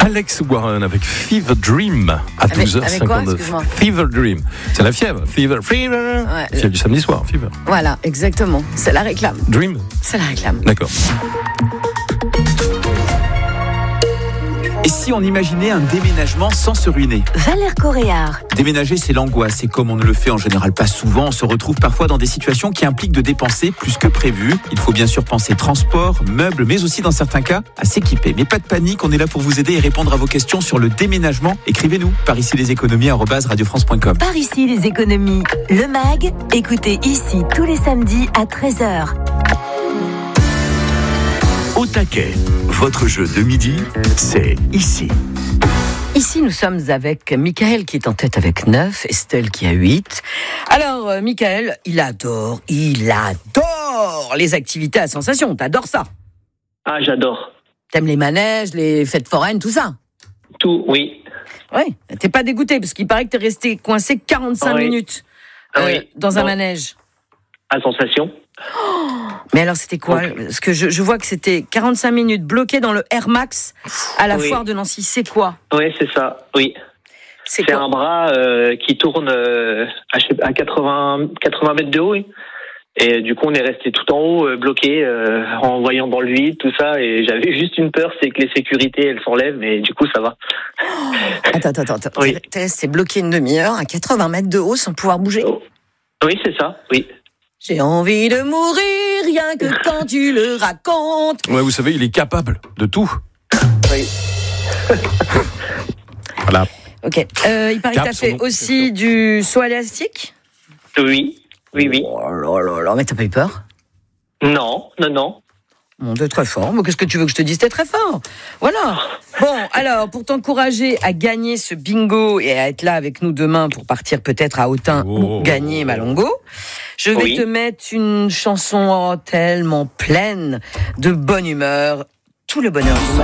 Alex Warren avec Fever Dream à 12h59. Fever Dream. C'est la fièvre. Fever. Ouais. Fièvre du samedi soir. Fever. Voilà, exactement. C'est la réclame. Dream. C'est la réclame. D'accord. Et si on imaginait un déménagement sans se ruiner ? Valère Coréard. Déménager, c'est l'angoisse. Et comme on ne le fait en général pas souvent, on se retrouve parfois dans des situations qui impliquent de dépenser plus que prévu. Il faut bien sûr penser transport, meubles, mais aussi dans certains cas, à s'équiper. Mais pas de panique, on est là pour vous aider et répondre à vos questions sur le déménagement. Écrivez-nous par ici les économies @radiofrance.com. Par ici les économies. Le MAG, écoutez ici tous les samedis à 13h. Au taquet, votre jeu de midi, c'est ici. Ici, nous sommes avec Michael qui est en tête avec 9, Estelle qui a 8. Alors, Michael, il adore les activités à sensation. T'adores ça? Ah, j'adore. T'aimes les manèges, les fêtes foraines, tout ça? Tout, oui. Oui, t'es pas dégoûté parce qu'il paraît que t'es resté coincé 45 minutes dans un manège. À sensation. Mais alors c'était quoi? Parce que je vois que c'était 45 minutes bloqué dans le Air Max à la foire de Nancy. C'est quoi? Oui, c'est ça, oui. C'est un bras qui tourne à 80 mètres de haut, oui. Et du coup, on est resté tout en haut, bloqué, en voyant dans le vide, tout ça. Et j'avais juste une peur, c'est que les sécurités, elles s'enlèvent, mais du coup, ça va. Attends. Oui. T'es resté bloqué une demi-heure à 80 mètres de haut sans pouvoir bouger? Oui, c'est ça, oui. J'ai envie de mourir, rien que quand tu le racontes. Ouais, vous savez, il est capable de tout. Oui. Voilà. Ok. Il paraît que t'as fait aussi du saut élastique? Oui. Oh là, mais t'as pas eu peur? Non. Bon, t'es très fort. Mais qu'est-ce que tu veux que je te dise? T'es très fort. Voilà. Bon, alors, pour t'encourager à gagner ce bingo et à être là avec nous demain pour partir peut-être à Autun ou gagner Malongo, je vais te mettre une chanson tellement pleine de bonne humeur. Tout le bonheur du monde.